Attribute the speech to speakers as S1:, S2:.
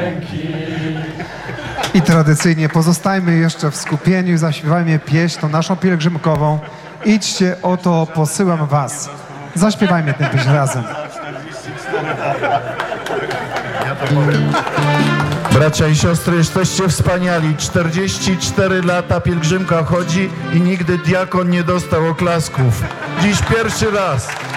S1: I tradycyjnie pozostajmy jeszcze w skupieniu i zaśpiewajmy pieśń tą naszą pielgrzymkową. Idźcie, oto posyłam was. Zaśpiewajmy tę pieśń razem.
S2: Bracia i siostry, jesteście wspaniali. 44 lata pielgrzymka chodzi i nigdy diakon nie dostał oklasków. Dziś pierwszy raz.